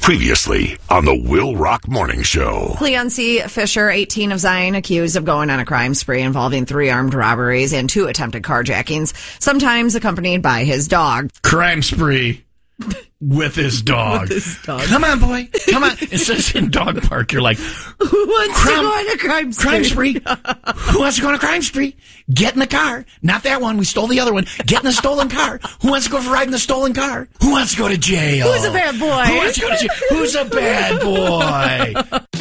Previously on the Will Rock Morning Show. Cleon C. Fisher, 18 of Zion, accused of going on a crime spree involving 3 armed robberies and 2 attempted carjackings, sometimes accompanied by his dog. Crime spree with his dog. Come on, boy. Come on. It says in dog park, you're like, Who wants to go on a crime spree? Crime spree. Who wants to go on a crime spree? Get in the car. Not that one. We stole the other one. Get in the stolen car. Who wants to go for a ride in the stolen car? Who wants to go to jail? Who's a bad boy? Who wants to go to jail? Who's a bad boy?